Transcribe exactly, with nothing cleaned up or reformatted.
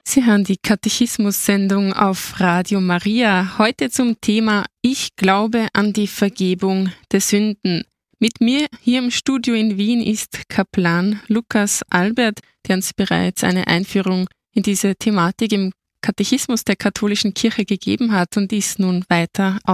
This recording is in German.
Sie hören die Katechismus-Sendung auf Radio Maria. Heute zum Thema Ich glaube an die Vergebung der Sünden. Mit mir hier im Studio in Wien ist Kaplan Lukas Albert, der uns bereits eine Einführung in diese Thematik im Katechismus der katholischen Kirche gegeben hat und ist nun weiter